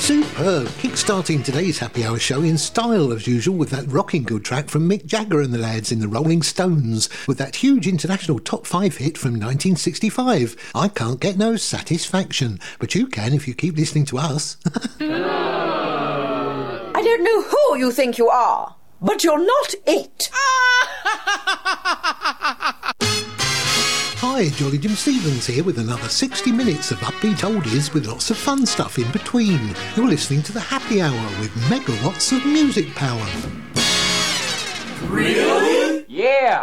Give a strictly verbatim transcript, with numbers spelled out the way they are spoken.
Superb! Kickstarting today's Happy Hour show in style as usual with that rocking good track from Mick Jagger and the lads in the Rolling Stones with that huge international top five hit from nineteen sixty-five. I can't get no satisfaction, but you can if you keep listening to us. I don't know who you think you are, but you're not it. Hi, Jolly Jim Stevens here with another sixty minutes of upbeat oldies with lots of fun stuff in between. You're listening to the Happy Hour with megawatts of music power. Really? Yeah.